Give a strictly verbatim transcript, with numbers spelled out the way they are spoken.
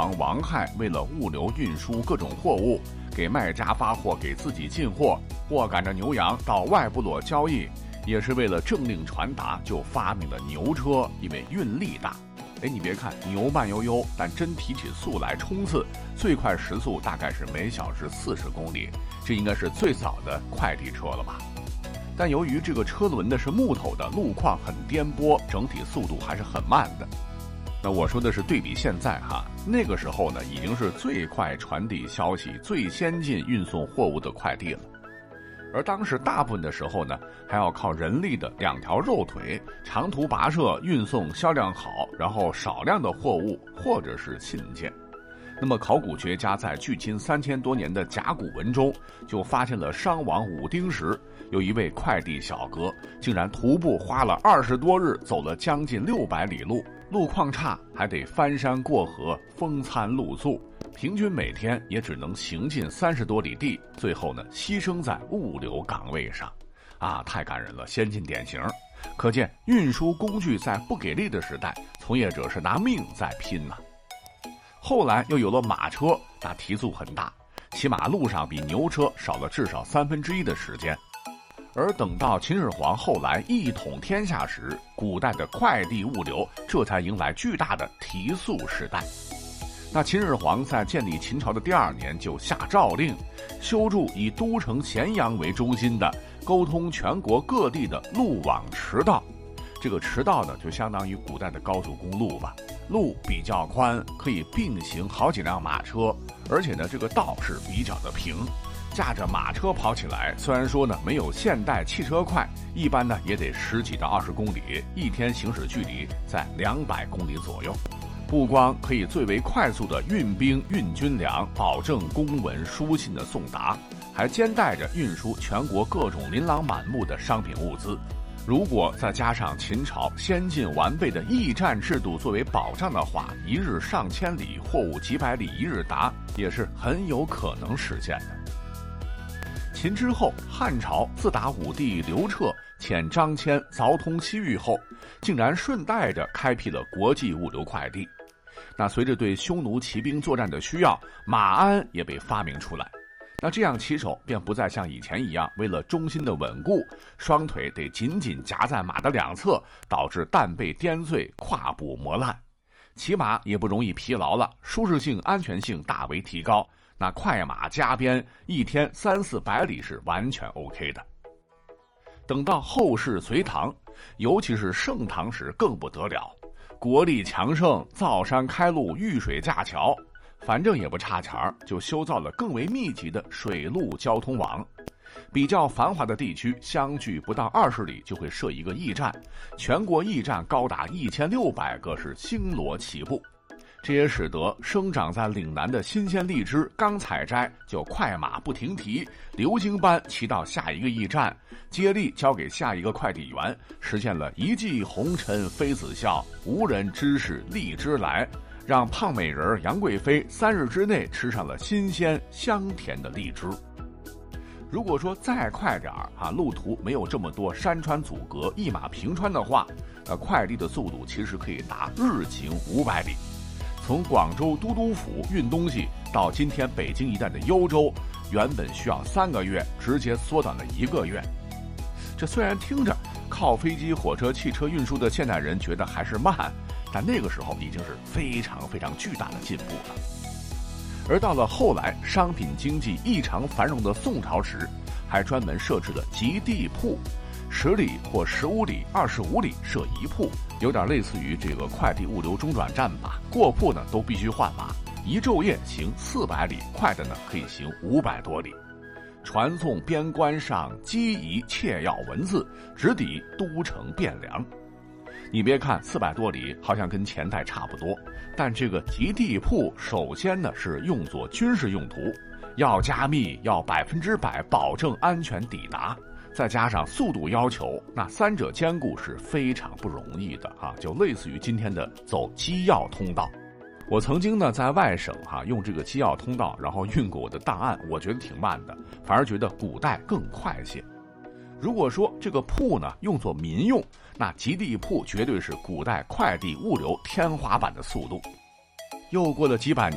王王亥为了物流运输各种货物，给卖家发货，给自己进货，或赶着牛羊到外部落交易，也是为了政令传达，就发明了牛车，因为运力大。哎，你别看牛慢悠悠，但真提起速来冲刺，最快时速大概是每小时四十公里，这应该是最早的快递车了吧？但由于这个车轮的是木头的，路况很颠簸，整体速度还是很慢的。那我说的是对比现在哈，那个时候呢，已经是最快传递消息、最先进运送货物的快递了。而当时大部分的时候呢，还要靠人力的两条肉腿，长途跋涉运送销量好，然后少量的货物或者是信件。那么考古学家在距今三千多年的甲骨文中，就发现了商王武丁时，有一位快递小哥竟然徒步花了二十多日，走了将近六百里路，路况差，还得翻山过河，风餐露宿，平均每天也只能行进三十多里地，最后呢，牺牲在物流岗位上，啊，太感人了，先进典型。可见运输工具在不给力的时代，从业者是拿命在拼呐、啊。后来又有了马车，那提速很大，骑马路上比牛车少了至少三分之一的时间。而等到秦始皇后来一统天下时，古代的快递物流这才迎来巨大的提速时代。那秦始皇在建立秦朝的第二年就下诏令，修筑以都城咸阳为中心的沟通全国各地的路网驰道。这个驰道呢，就相当于古代的高速公路吧，路比较宽，可以并行好几辆马车，而且呢，这个道是比较的平，驾着马车跑起来，虽然说呢没有现代汽车快，一般呢也得十几到二十公里，一天行驶距离在两百公里左右。不光可以最为快速的运兵运军粮，保证公文书信的送达，还兼带着运输全国各种琳琅满目的商品物资。如果再加上秦朝先进完备的驿站制度作为保障的话，一日上千里，货物几百里一日达，也是很有可能实现的。秦之后，汉朝自打武帝刘彻遣张骞凿通西域后，竟然顺带着开辟了国际物流快递。那随着对匈奴骑兵作战的需要，马鞍也被发明出来。那这样骑手便不再像以前一样，为了中心的稳固，双腿得紧紧夹在马的两侧，导致蛋背颠碎，胯部磨烂。骑马也不容易疲劳了，舒适性、安全性大为提高。那快马加鞭，一天三四百里是完全 OK 的。等到后世隋唐，尤其是盛唐时更不得了，国力强盛，造山开路，遇水架桥，反正也不差钱儿，就修造了更为密集的水陆交通网。比较繁华的地区，相距不到二十里就会设一个驿站，全国驿站高达一千六百个，是星罗棋布。这也使得生长在岭南的新鲜荔枝刚采摘就快马不停蹄，流星般骑到下一个驿站，接力交给下一个快递员，实现了一骑红尘妃子笑，无人知是荔枝来，让胖美人杨贵妃三日之内吃上了新鲜香甜的荔枝。如果说再快点儿啊，路途没有这么多山川阻隔，一马平川的话，那快递的速度其实可以达日行五百里。从广州都督府运东西到今天北京一带的幽州，原本需要三个月，直接缩短了一个月。这虽然听着靠飞机、火车、汽车运输的现代人觉得还是慢，但那个时候已经是非常非常巨大的进步了。而到了后来，商品经济异常繁荣的宋朝时，还专门设置了极地铺，十里或十五里、二十五里设一铺，有点类似于这个快递物流中转站吧。过铺呢都必须换马，一昼夜行四百里，快的呢可以行五百多里。传送边关上机宜切要文字，直抵都城汴梁。你别看四百多里好像跟前代差不多，但这个极地铺首先呢是用作军事用途，要加密，要百分之百保证安全抵达，再加上速度要求，那三者兼顾是非常不容易的啊，就类似于今天的走机要通道。我曾经呢在外省哈、啊、用这个机要通道，然后运过我的档案，我觉得挺慢的，反而觉得古代更快些。如果说这个铺呢用作民用，那极地铺绝对是古代快递物流天花板的速度。又过了几百年。